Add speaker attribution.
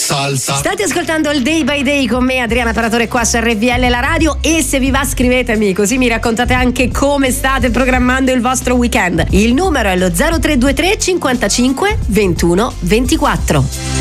Speaker 1: salsa.
Speaker 2: State ascoltando il Day by Day con me, Adriana Paratore, qua su RPL la radio, e se vi va scrivetemi, così mi raccontate anche come state programmando il vostro weekend. Il numero è lo 0323 55 21 24.